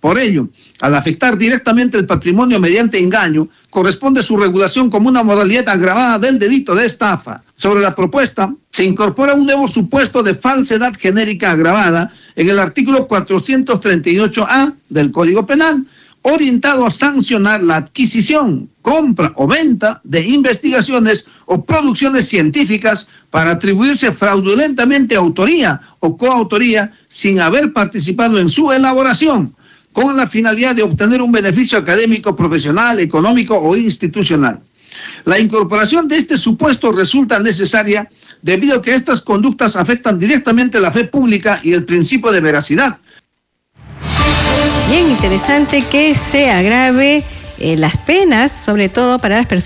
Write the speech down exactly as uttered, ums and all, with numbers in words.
Por ello, al afectar directamente el patrimonio mediante engaño, corresponde su regulación como una modalidad agravada del delito de estafa. Sobre la propuesta, se incorpora un nuevo supuesto de falsedad genérica agravada en el artículo cuatrocientos treinta y ocho A del Código Penal, orientado a sancionar la adquisición, compra o venta de investigaciones o producciones científicas para atribuirse fraudulentamente autoría o coautoría sin haber participado en su elaboración, con la finalidad de obtener un beneficio académico, profesional, económico o institucional. La incorporación de este supuesto resulta necesaria debido a que estas conductas afectan directamente la fe pública y el principio de veracidad. Bien interesante que se agrave eh, las penas, sobre todo para las personas